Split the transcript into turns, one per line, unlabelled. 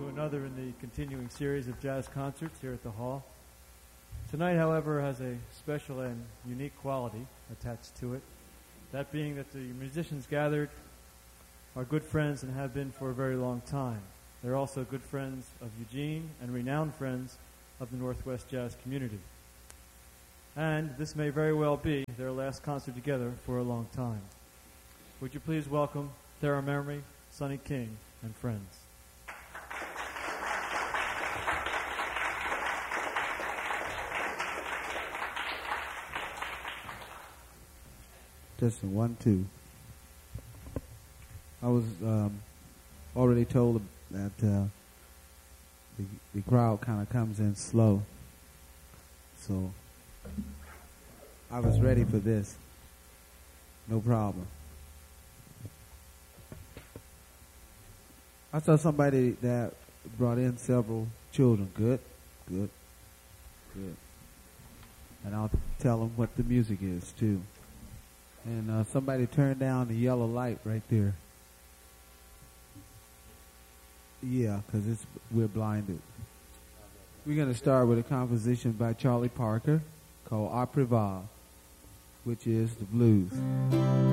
another in the continuing series of jazz concerts here at the Hall. Tonight, however, has a special and unique quality attached to it, that being that the musicians gathered are good friends and have been for a very long time. They're also good friends of Eugene and renowned friends of the Northwest jazz community. And this may very well be their last concert together for a long time. Would you please welcome Thara Memory, Sonny King, and friends.
Testing 1, 2. I was already told that the crowd kind of comes in slow, so I was ready for this. No problem. I saw somebody that brought in several children. Good. And I'll tell them what the music is, too. And somebody turned down the yellow light right there. Yeah, because we're blinded. We're going to start with a composition by Charlie Parker called Au Revoir, which is the blues.